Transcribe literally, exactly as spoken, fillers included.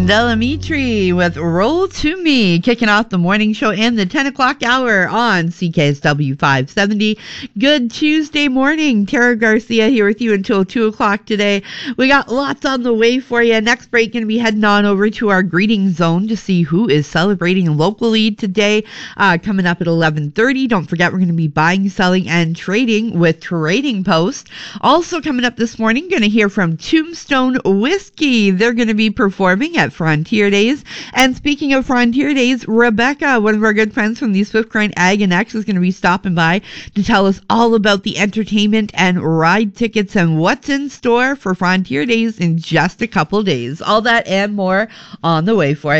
Delamitri with Roll to Me, kicking off the morning show and the ten o'clock hour on C K S W five seventy. Good Tuesday morning. Tara Garcia here with you until two o'clock today. We got lots on the way for you. Next break, going to be heading on over to our greeting zone to see who is celebrating locally today. Uh, coming up at eleven thirty. Don't forget, we're going to be buying, selling, and trading with Trading Post. Also coming up this morning, going to hear from Tombstone Whiskey. They're going to be performing at Frontier Days. And speaking of Frontier Days, Rebecca, one of our good friends from the Swift Current Ag and X, is going to be stopping by to tell us all about the entertainment and ride tickets and what's in store for Frontier Days in just a couple days. All that and more on the way for you.